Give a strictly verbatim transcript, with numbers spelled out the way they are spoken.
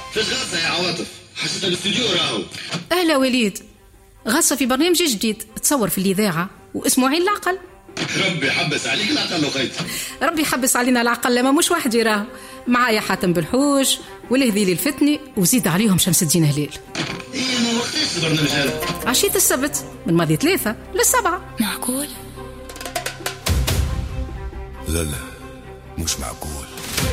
فاش غاصة يا عواطف؟ حسيتها بالاستوديو راهو. أهلا وليد، غاصة في برنامج جديد تصور في الإذاعة واسمه عين العقل. ربي حبس عليك العقل وخيت. ربي حبس علينا العقل، لما مش واحد يراه. معايا حاتم بالحوش والهذيلي الفتني وزيد عليهم شمس الدين هليل. ايه ما وقتاش البرنامج هذا؟ عشية السبت من ماضي ثلاثة للسبعة. معقول؟ لا لا مش معقول.